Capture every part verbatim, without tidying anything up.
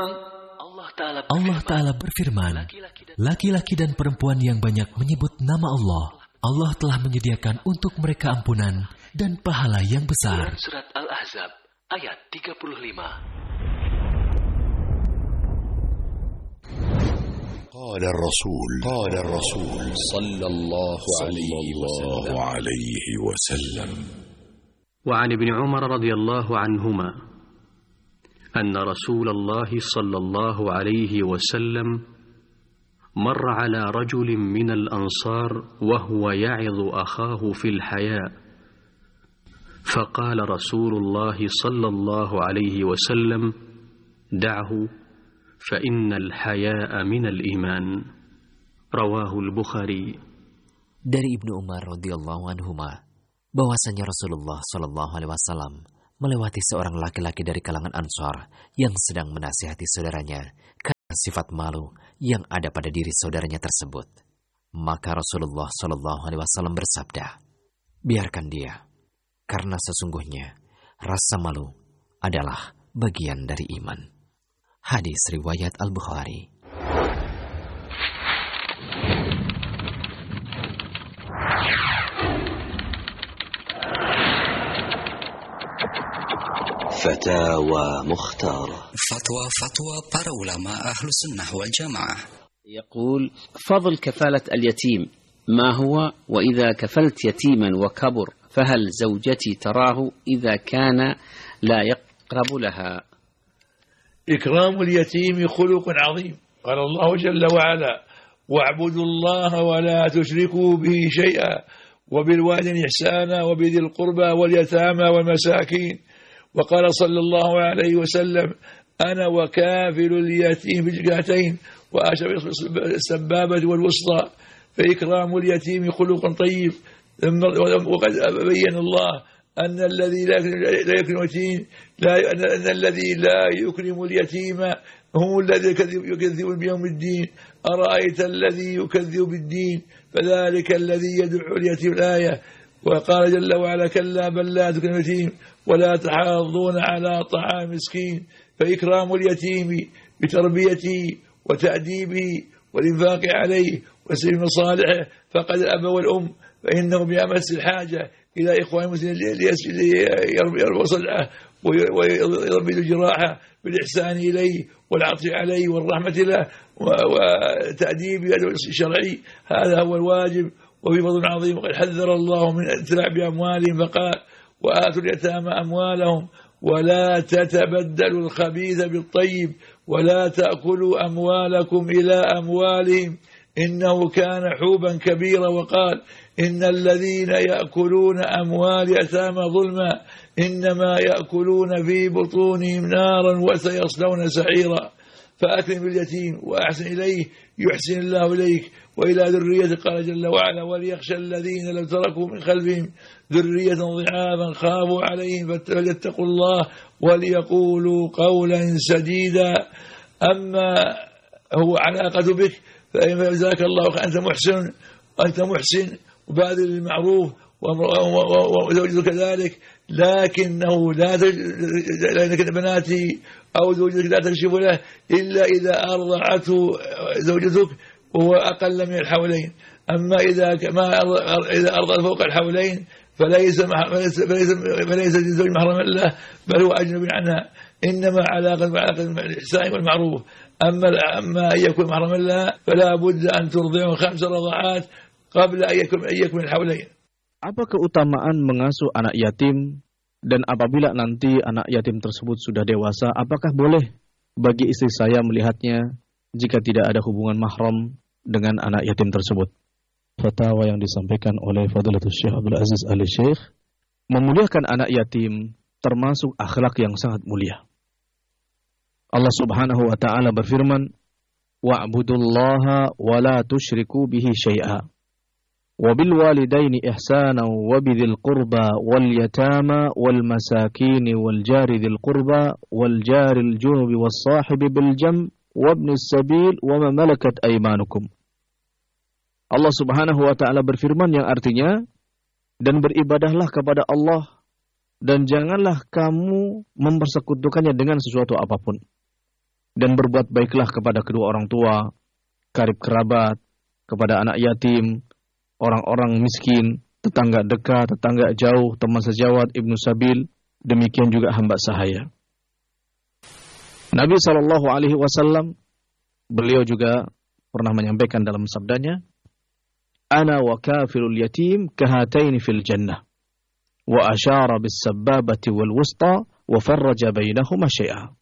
Allah Ta'ala berfirman, laki-laki dan perempuan yang banyak menyebut nama Allah, Allah telah menyediakan untuk mereka ampunan dan pahala yang besar. Surat Al-Ahzab ayat tiga puluh lima. قال الرسول قال الرسول صلى الله عليه وسلم وعن ابن عمر رضي الله عنهما أن رسول الله صلى الله عليه وسلم مر على رجل من الأنصار وهو يعظ أخاه في الحياء فقال رسول الله صلى الله عليه وسلم دعه فإن الحياء من الإيمان رواه البخاري. Dari Ibnu Umar radhiyallahu anhuma bahwasanya Rasulullah sallallahu alaihi wasallam melewati seorang laki-laki dari kalangan Ansar yang sedang menasihati saudaranya karena sifat malu yang ada pada diri saudaranya tersebut. Maka Rasulullah sallallahu alaihi wasallam bersabda, biarkan dia, karena sesungguhnya rasa malu adalah bagian dari iman. Hadis riwayat Al-Bukhari. فتاوى مختارة. فتوى فتوى para ulama أهل السنة والجماعة. يقول فضل كفالة اليتيم ما هو، وإذا كفلت يتيما وكبر فهل زوجتي تراه إذا كان لا يقرب لها؟ إكرام اليتيم خلق عظيم، قال الله جل وعلا واعبدوا الله ولا تشركوا به شيئا وبالوالدين إحسانا وبذي القربى واليتامى والمساكين. وقال صلى الله عليه وسلم أنا وكافل اليتيم بالجهتين وأشبه السبابة والوسطى. فإكرام اليتيم خلق طيب، وقد بين الله أن الذي لا يكرم اليتيم لا أن الذي لا يكرم اليتيم هو الذي يكذب بيوم الدين. أرأيت الذي يكذب بالدين فذلك الذي يدعو اليتيم. الآية. وقال جل وعلا كلا بل لا تكرم اليتيم ولا تحاضون على طعام مسكين. فإكرام اليتيم بتربيته وتأديبه والإنفاق عليه وسلم مصالحه فقد الأب والأم، فإنه بأمس الحاجة إلى إخوان المسلمين ليربوا صدعه ويربي الجراحة بالإحسان إليه والعطف عليه والرحمة له وتأديب الشرعي. هذا هو الواجب، وفي فضل عظيم. وقد حذر الله من الاتلاع بأموالهم فقال وآتوا اليتامى أموالهم ولا تتبدلوا الخبيث بالطيب ولا تأكلوا أموالكم إلى أموالهم إنه كان حوبا كبيرا. وقال إن الذين يأكلون أموال يتامى ظلما إنما يأكلون في بطونهم نارا وسيصلون سعيرا. فأكرم باليتيم وأحسن إليه يحسن الله إليك وإلى ذريته. قال جل وعلا وليخشى الذين لو تركوا من خلفهم ذرية ضعافا خافوا عليهم فليتقوا الله وليقولوا قولا سديدا. أما هو علاقة بك فإن جزاك الله خيرا أنت محسن أنت محسن وباذل المعروف وزوجته كذلك، لكنه لا لكن بناتي أو زوجتك لا تكشف له إلا إذا أرضعته زوجتك وهو أقل من الحولين. أما إذا ما إذا أرضعت فوق الحولين فليس فليس فليس الزوج محرما له بل هو أجنبي عنها، إنما علاقة علاقة الإحسان والمعروف. أما أما أن يكون محرما لها فلا بد أن ترضعه خمس رضعات قبل أن يكون أن يكون الحولين. Apa keutamaan mengasuh anak yatim, dan apabila nanti anak yatim tersebut sudah dewasa, apakah boleh bagi istri saya melihatnya jika tidak ada hubungan mahram dengan anak yatim tersebut? Fatwa yang disampaikan oleh Fadilatul Syekh Abdul Aziz Al-Syekh memuliakan anak yatim termasuk akhlak yang sangat mulia. Allah Subhanahu wa taala berfirman, "Wa'budullaha wa la tusyriku bihi syai'a." وبالوالدين إحسانا وبذي القربى واليتامى والمساكين والجار ذي القربى والجار الجنب والصاحب بالجنب وابن السبيل وما ملكت أيمانكم. Allah Subhanahu wa taala berfirman yang artinya, dan beribadahlah kepada Allah dan janganlah kamu mempersekutukannya dengan sesuatu apapun. Dan berbuat baiklah kepada kedua orang tua, karib kerabat, kepada anak yatim, orang-orang miskin, tetangga dekat, tetangga jauh, teman sejawat, ibnu sabil, demikian juga hamba sahaya. Nabi shallallahu alaihi wasallam, beliau juga pernah menyampaikan dalam sabdanya, Ana wa kafirul yatim kahataini fil jannah, wa asyara bis sabbabati wal wusta, wa farraja bainahuma syai'a.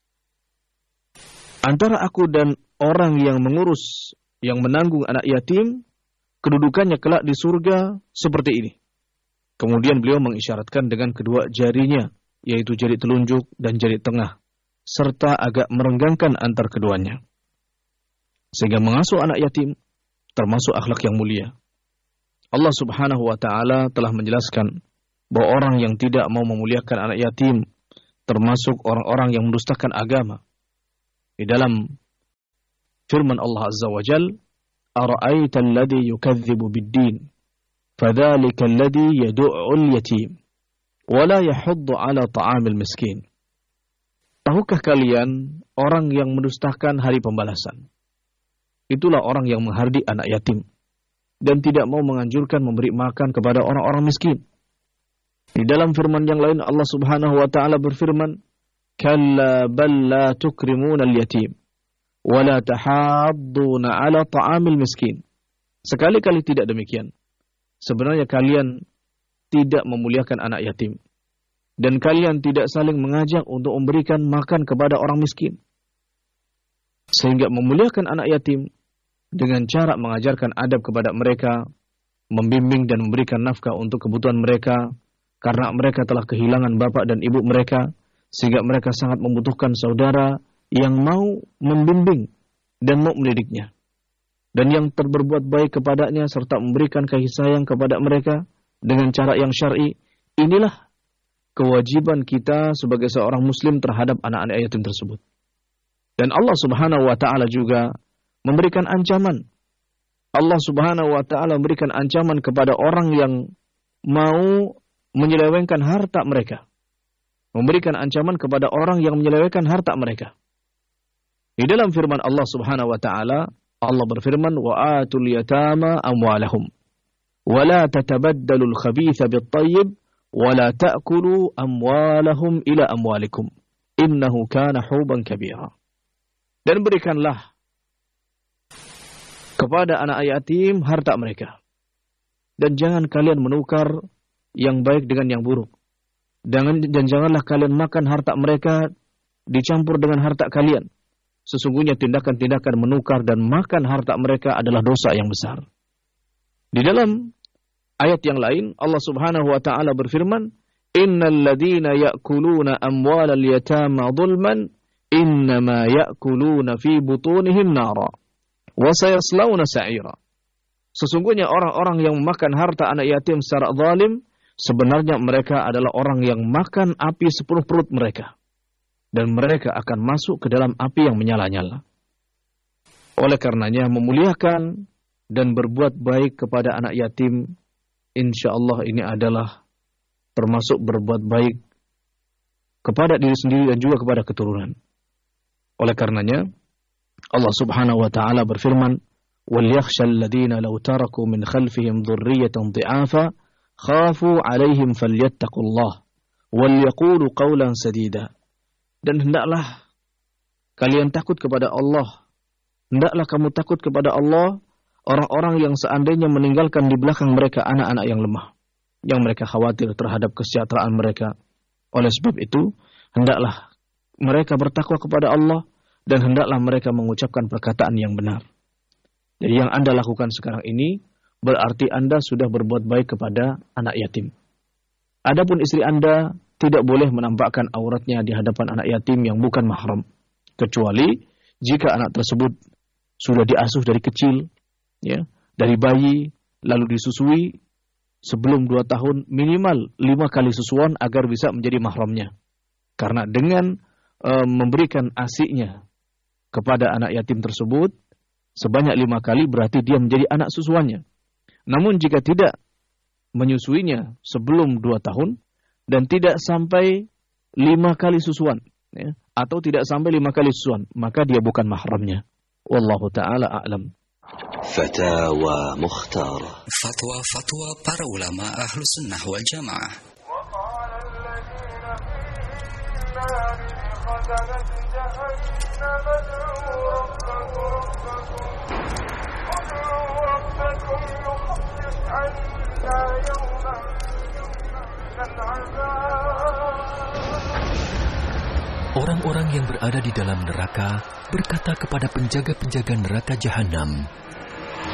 Antara aku dan orang yang mengurus, yang menanggung anak yatim, kedudukannya kelak di surga seperti ini. Kemudian beliau mengisyaratkan dengan kedua jarinya, yaitu jari telunjuk dan jari tengah, serta agak merenggangkan antar keduanya. Sehingga mengasuh anak yatim termasuk akhlak yang mulia. Allah Subhanahu wa taala telah menjelaskan bahwa orang yang tidak mau memuliakan anak yatim termasuk orang-orang yang mendustakan agama. Di dalam firman Allah Azza wa Jalla, "Ara'aita alladhi yukadzibu bid-din, fadzalika alladhi yad'u'ul yatim, wa la yahuddu 'ala ta'amil miskin." Tahukah kalian orang yang mendustakan hari pembalasan? Itulah orang yang menghardik anak yatim dan tidak mau menganjurkan memberi makan kepada orang-orang miskin. Di dalam firman yang lain Allah Subhanahu wa taala berfirman, "Kalla bal la tukrimuna al-yatim wa la tahadduna 'ala ta'amil miskin." Sekali-kali tidak demikian. Sebenarnya kalian tidak memuliakan anak yatim dan kalian tidak saling mengajak untuk memberikan makan kepada orang miskin. Sehingga memuliakan anak yatim dengan cara mengajarkan adab kepada mereka, membimbing dan memberikan nafkah untuk kebutuhan mereka, karena mereka telah kehilangan bapak dan ibu mereka, sehingga mereka sangat membutuhkan saudara yang mau membimbing dan mau mendidiknya. Dan yang terberbuat baik kepadanya serta memberikan kasih sayang kepada mereka dengan cara yang syar'i. Inilah kewajiban kita sebagai seorang muslim terhadap anak-anak yatim tersebut. Dan Allah Subhanahu wa taala juga memberikan ancaman. Allah Subhanahu wa taala memberikan ancaman kepada orang yang mau menyelewengkan harta mereka. Memberikan ancaman kepada orang yang menyelewengkan harta mereka. Di dalam firman Allah Subhanahu wa taala, Allah berfirman, "Wa atul yatama amwalahum wa la tatabaddalu al-khabitha bit-tayyib wa la ta'kulu amwalahum ila amwalikum innahu kana huban kabira." Dan berikanlah kepada anak yatim harta mereka. Dan jangan kalian menukar yang baik dengan yang buruk. Dan, dan janganlah kalian makan harta mereka dicampur dengan harta kalian. Sesungguhnya tindakan-tindakan menukar dan makan harta mereka adalah dosa yang besar. Di dalam ayat yang lain, Allah Subhanahu wa taala berfirman, "Innal ladzina ya'kuluna amwalal yatama dzulman innama ya'kuluna fi butunihim nara wa sayaslawna sa'ira." Sesungguhnya orang-orang yang memakan harta anak yatim secara zalim, sebenarnya mereka adalah orang yang makan api sepenuh perut mereka. Dan mereka akan masuk ke dalam api yang menyala-nyala. Oleh karenanya memuliakan dan berbuat baik kepada anak yatim, insya Allah ini adalah termasuk berbuat baik kepada diri sendiri dan juga kepada keturunan. Oleh karenanya Allah Subhanahu wa taala berfirman, "Walyakhshal ladzina law taraku min khalfihim dhurriyyatan dhi'afa khafu 'alaihim falyattaqullah wal yaqulu qawlan sadida." Dan hendaklah kalian takut kepada Allah. Hendaklah kamu takut kepada Allah orang-orang yang seandainya meninggalkan di belakang mereka anak-anak yang lemah, yang mereka khawatir terhadap kesejahteraan mereka. Oleh sebab itu, hendaklah mereka bertakwa kepada Allah dan hendaklah mereka mengucapkan perkataan yang benar. Jadi yang Anda lakukan sekarang ini berarti Anda sudah berbuat baik kepada anak yatim. Adapun istri Anda tidak boleh menampakkan auratnya di hadapan anak yatim yang bukan mahram, kecuali jika anak tersebut sudah diasuh dari kecil, ya, dari bayi, lalu disusui sebelum dua tahun, minimal lima kali susuan agar bisa menjadi mahramnya. Karena dengan e, memberikan asiknya kepada anak yatim tersebut sebanyak lima kali berarti dia menjadi anak susuannya. Namun jika tidak menyusuinya sebelum dua tahun dan tidak sampai lima kali susuan, ya, atau tidak sampai lima kali susuan, maka dia bukan mahramnya. Wallahu ta'ala a'lam. Fatawa Mukhtarah. Fatwa-fatwa para ulama ahlu sunnah wal jamaah. Orang-orang yang berada di dalam neraka berkata kepada penjaga-penjaga neraka Jahannam,